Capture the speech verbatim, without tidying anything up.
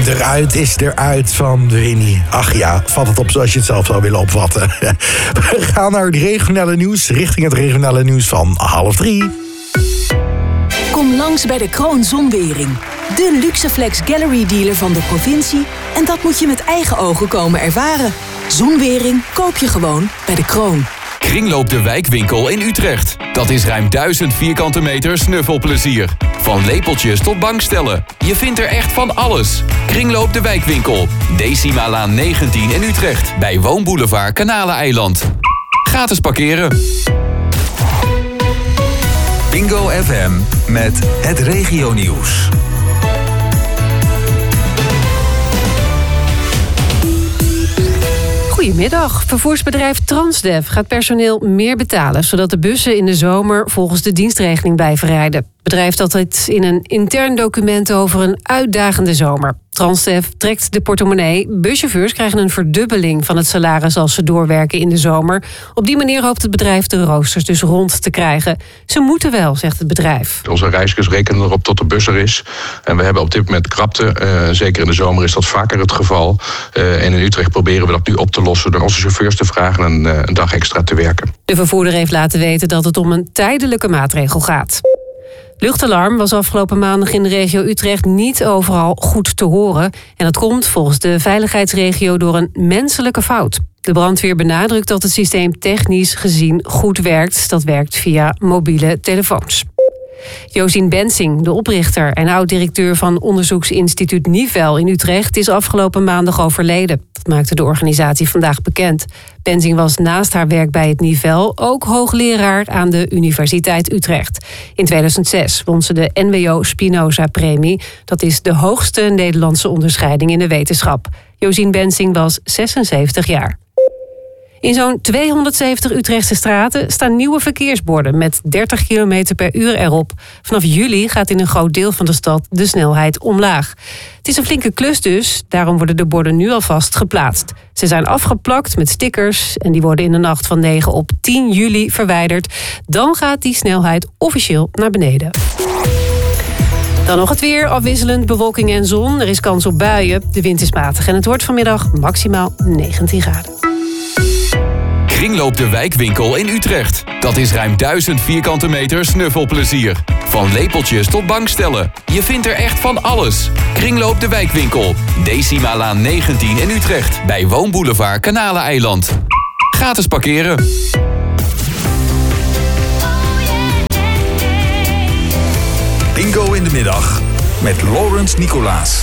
Eruit is eruit van Winnie. Ach ja, vat het op zoals je het zelf zou willen opvatten. We gaan naar het regionale nieuws, richting het regionale nieuws van half drie. Kom langs bij de Kroon Zonwering. De Luxeflex Gallery dealer van de provincie. En dat moet je met eigen ogen komen ervaren. Zonwering koop je gewoon bij de Kroon. Kringloop de Wijkwinkel in Utrecht. Dat is ruim duizend vierkante meter snuffelplezier. Van lepeltjes tot bankstellen. Je vindt er echt van alles. Kringloop de Wijkwinkel. Decimalaan negentien in Utrecht. Bij Woonboulevard Kanaleneiland. Gratis parkeren. Bingo F M met het regionieuws. Goedemiddag. Vervoersbedrijf Transdev gaat personeel meer betalen, zodat de bussen in de zomer volgens de dienstregeling blijven rijden. Het bedrijf had het in een intern document over een uitdagende zomer. Transdev trekt de portemonnee. Buschauffeurs krijgen een verdubbeling van het salaris als ze doorwerken in de zomer. Op die manier hoopt het bedrijf de roosters dus rond te krijgen. Ze moeten wel, zegt het bedrijf. Onze reizigers rekenen erop tot de bus er is. En we hebben op dit moment krapte. Uh, zeker in de zomer is dat vaker het geval. Uh, en in Utrecht proberen we dat nu op te lossen door onze chauffeurs te vragen een, uh, een dag extra te werken. De vervoerder heeft laten weten dat het om een tijdelijke maatregel gaat. Luchtalarm was afgelopen maandag in de regio Utrecht niet overal goed te horen. En dat komt volgens de veiligheidsregio door een menselijke fout. De brandweer benadrukt dat het systeem technisch gezien goed werkt. Dat werkt via mobiele telefoons. Josien Bensing, de oprichter en oud-directeur van onderzoeksinstituut Nivel in Utrecht, is afgelopen maandag overleden. Dat maakte de organisatie vandaag bekend. Bensing was naast haar werk bij het Nivel ook hoogleraar aan de Universiteit Utrecht. In tweeduizend zes won ze de N W O Spinoza-premie. Dat is de hoogste Nederlandse onderscheiding in de wetenschap. Josien Bensing was zesenzeventig jaar. In zo'n tweehonderdzeventig Utrechtse straten staan nieuwe verkeersborden met dertig kilometer per uur erop. Vanaf juli gaat in een groot deel van de stad de snelheid omlaag. Het is een flinke klus dus, daarom worden de borden nu alvast geplaatst. Ze zijn afgeplakt met stickers en die worden in de nacht van negen op tien juli verwijderd. Dan gaat die snelheid officieel naar beneden. Dan nog het weer, afwisselend bewolking en zon. Er is kans op buien, de wind is matig en het wordt vanmiddag maximaal negentien graden. Kringloop de Wijkwinkel in Utrecht. Dat is ruim duizend vierkante meter snuffelplezier. Van lepeltjes tot bankstellen. Je vindt er echt van alles. Kringloop de Wijkwinkel. Decimalaan negentien in Utrecht. Bij Woonboulevard Kanaleneiland. Gratis parkeren. Bingo in de middag met Laurens Nicolaas.